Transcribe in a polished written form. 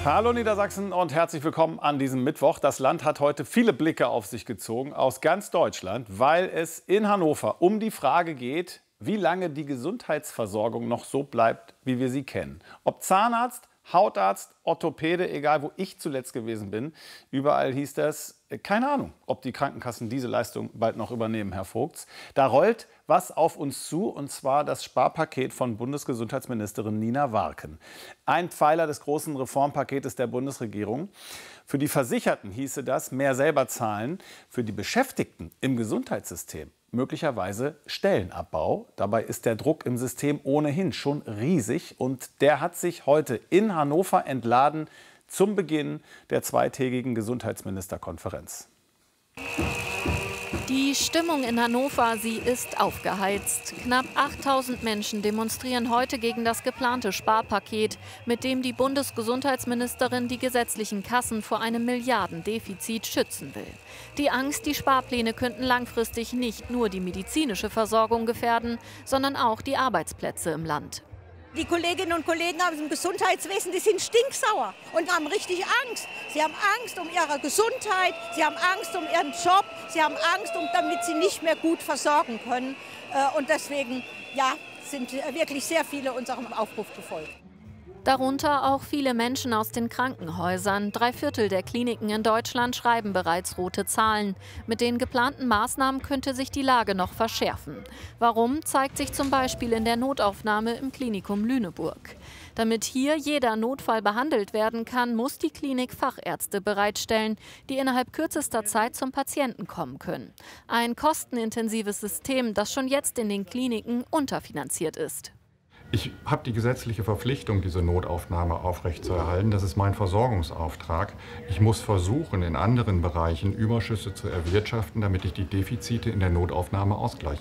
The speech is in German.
Hallo Niedersachsen und herzlich willkommen an diesem Mittwoch. Das Land hat heute viele Blicke auf sich gezogen aus ganz Deutschland, weil es in Hannover um die Frage geht, wie lange die Gesundheitsversorgung noch so bleibt, wie wir sie kennen. Ob Zahnarzt, Hautarzt, Orthopäde, egal wo ich zuletzt gewesen bin, überall hieß das, keine Ahnung, ob die Krankenkassen diese Leistung bald noch übernehmen, Herr Vogts. Da rollt was auf uns zu, und zwar das Sparpaket von Bundesgesundheitsministerin Nina Warken. Ein Pfeiler des großen Reformpaketes der Bundesregierung. Für die Versicherten hieße das mehr selber zahlen, für die Beschäftigten im Gesundheitssystem möglicherweise Stellenabbau. Dabei ist der Druck im System ohnehin schon riesig und der hat sich heute in Hannover entladen zum Beginn der zweitägigen Gesundheitsministerkonferenz. Die Stimmung in Hannover, sie ist aufgeheizt. Knapp 8000 Menschen demonstrieren heute gegen das geplante Sparpaket, mit dem die Bundesgesundheitsministerin die gesetzlichen Kassen vor einem Milliardendefizit schützen will. Die Angst, die Sparpläne könnten langfristig nicht nur die medizinische Versorgung gefährden, sondern auch die Arbeitsplätze im Land. Die Kolleginnen und Kollegen aus dem Gesundheitswesen, die sind stinksauer und haben richtig Angst. Sie haben Angst um ihre Gesundheit, sie haben Angst um ihren Job, sie haben Angst, damit sie nicht mehr gut versorgen können. Und deswegen sind wirklich sehr viele unserem Aufruf gefolgt. Darunter auch viele Menschen aus den Krankenhäusern. 3/4 der Kliniken in Deutschland schreiben bereits rote Zahlen. Mit den geplanten Maßnahmen könnte sich die Lage noch verschärfen. Warum, zeigt sich zum Beispiel in der Notaufnahme im Klinikum Lüneburg. Damit hier jeder Notfall behandelt werden kann, muss die Klinik Fachärzte bereitstellen, die innerhalb kürzester Zeit zum Patienten kommen können. Ein kostenintensives System, das schon jetzt in den Kliniken unterfinanziert ist. Ich habe die gesetzliche Verpflichtung, diese Notaufnahme aufrechtzuerhalten. Das ist mein Versorgungsauftrag. Ich muss versuchen, in anderen Bereichen Überschüsse zu erwirtschaften, damit ich die Defizite in der Notaufnahme ausgleiche.